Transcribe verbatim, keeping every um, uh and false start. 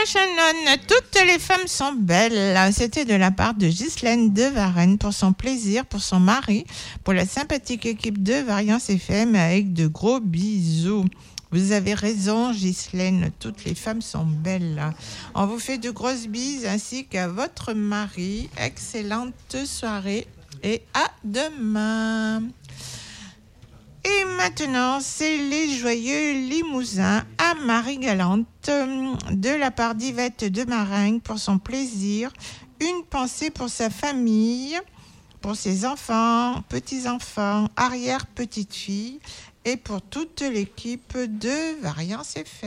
Shannon, toutes les femmes sont belles. C'était de la part de Ghislaine de Varennes pour son plaisir, pour son mari, pour la sympathique équipe de Variance F M avec de gros bisous. Vous avez raison, Ghislaine, toutes les femmes sont belles. On vous fait de grosses bises ainsi qu'à votre mari. Excellente soirée et à demain. Et maintenant, c'est les joyeux limousins à Marie-Galante de la part d'Yvette de Maringue pour son plaisir. Une pensée pour sa famille, pour ses enfants, petits-enfants, arrière-petites-filles et pour toute l'équipe de Variance F M.